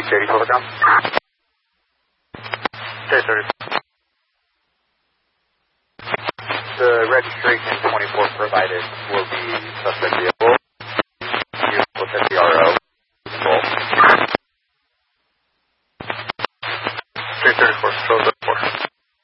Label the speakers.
Speaker 1: J30 Telegram. J30. The registration 24 provided will be suspect vehicle. Vehicle with SDRO. J34, shows